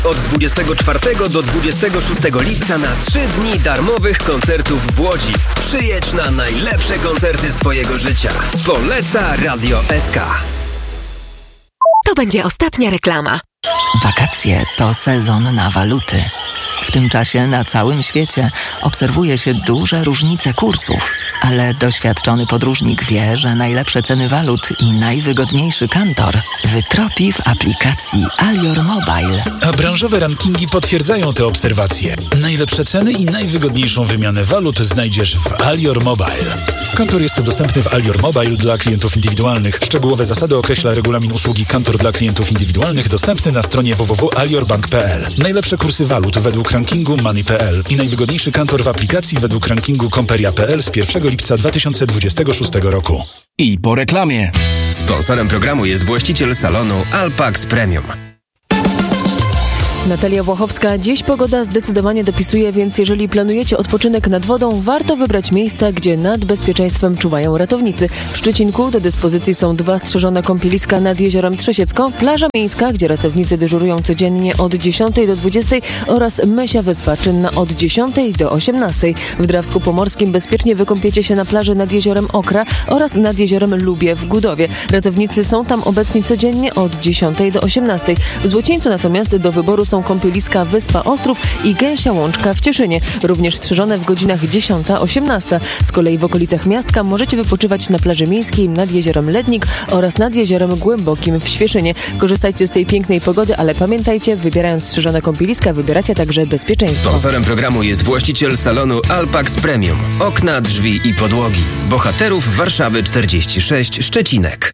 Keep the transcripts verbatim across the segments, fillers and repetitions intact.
Od dwudziestego czwartego do dwudziestego szóstego lipca na trzy dni darmowych koncertów w Łodzi. Przyjedź na najlepsze koncerty swojego życia. Poleca Radio S K. To będzie ostatnia reklama. Wakacje to sezon na waluty. W tym czasie na całym świecie obserwuje się duże różnice kursów, ale doświadczony podróżnik wie, że najlepsze ceny walut i najwygodniejszy kantor wytropi w aplikacji Alior Mobile. A branżowe rankingi potwierdzają te obserwacje. Najlepsze ceny i najwygodniejszą wymianę walut znajdziesz w Alior Mobile. Kantor jest dostępny w Alior Mobile dla klientów indywidualnych. Szczegółowe zasady określa regulamin usługi Kantor dla klientów indywidualnych, dostępny na stronie w w w kropka alior bank kropka p l. Najlepsze kursy walut według rankingu Money kropka p l i najwygodniejszy kantor w aplikacji według rankingu Komperia kropka p l z pierwszego lipca dwa tysiące dwudziestego szóstego roku. I po reklamie. Sponsorem programu jest właściciel salonu Alpax Premium. Natalia Włochowska. Dziś pogoda zdecydowanie dopisuje, więc jeżeli planujecie odpoczynek nad wodą, warto wybrać miejsca, gdzie nad bezpieczeństwem czuwają ratownicy. W Szczecinku do dyspozycji są dwa strzeżone kąpieliska nad jeziorem Trzesiecko, plaża miejska, gdzie ratownicy dyżurują codziennie od dziesiątej do dwudziestej oraz Mysia Wyspa, czynna od dziesiątej do osiemnastej. W Drawsku Pomorskim bezpiecznie wykąpiecie się na plaży nad jeziorem Okra oraz nad jeziorem Lubie w Gudowie. Ratownicy są tam obecni codziennie od dziesiątej do osiemnastej. W Złocieńcu natomiast do wyboru są kąpieliska Wyspa Ostrów i Gęsia Łączka w Cieszynie, również strzeżone w godzinach dziesiąta do osiemnastej. Z kolei w okolicach Miastka możecie wypoczywać na plaży miejskiej nad jeziorem Lednik oraz nad jeziorem Głębokim w Świeszynie. Korzystajcie z tej pięknej pogody, ale pamiętajcie, wybierając strzeżone kąpieliska, wybieracie także bezpieczeństwo. Sponsorem programu jest właściciel salonu Alpax Premium. Okna, drzwi i podłogi. Bohaterów Warszawy czterdzieści sześć, Szczecinek.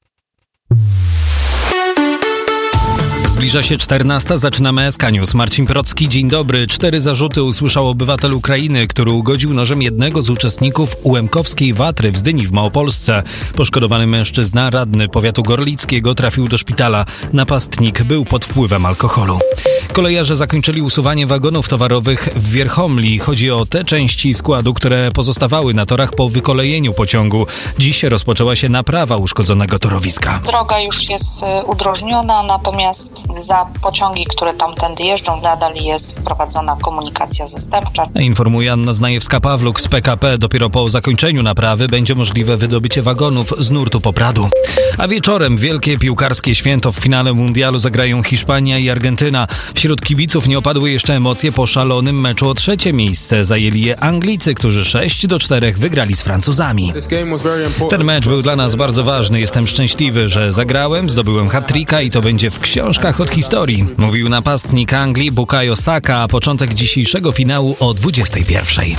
Zbliża się czternasta, zaczynamy S K News. Marcin Procki, dzień dobry. Cztery zarzuty usłyszał obywatel Ukrainy, który ugodził nożem jednego z uczestników ułemkowskiej watry w Zdyni w Małopolsce. Poszkodowany mężczyzna, radny powiatu gorlickiego, trafił do szpitala. Napastnik był pod wpływem alkoholu. Kolejarze zakończyli usuwanie wagonów towarowych w Wierchomli. Chodzi o te części składu, które pozostawały na torach po wykolejeniu pociągu. Dziś rozpoczęła się naprawa uszkodzonego torowiska. Droga już jest udrożniona, natomiast za pociągi, które tamtędy jeżdżą, nadal jest prowadzona komunikacja zastępcza. Informuje Anna Znajewska-Pawluk z P K P. Dopiero po zakończeniu naprawy będzie możliwe wydobycie wagonów z nurtu Popradu. A wieczorem wielkie piłkarskie święto. W finale mundialu zagrają Hiszpania i Argentyna. Wśród kibiców nie opadły jeszcze emocje po szalonym meczu o trzecie miejsce. Zajęli je Anglicy, którzy sześć do czterech wygrali z Francuzami. Ten mecz był dla nas bardzo ważny. Jestem szczęśliwy, że zagrałem, zdobyłem hat-tricka i to będzie w książkach od historii. Mówił napastnik Anglii Bukayo Saka, a początek dzisiejszego finału o dwudziestej pierwszej.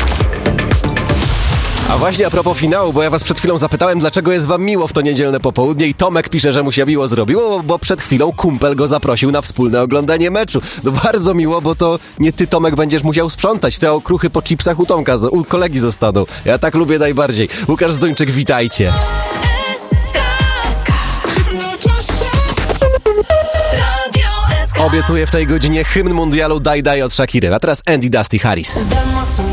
A właśnie a propos finału, bo ja was przed chwilą zapytałem, dlaczego jest wam miło w to niedzielne popołudnie i Tomek pisze, że mu się miło zrobiło, bo przed chwilą kumpel go zaprosił na wspólne oglądanie meczu. No bardzo miło, bo to nie ty, Tomek, będziesz musiał sprzątać. Te okruchy po chipsach u Tomka, u kolegi zostaną. Ja tak lubię najbardziej. Łukasz Zduńczyk, witajcie. Obiecuję w tej godzinie hymn mundialu Die Die od Shakiry, a teraz Andy Dusty Harris.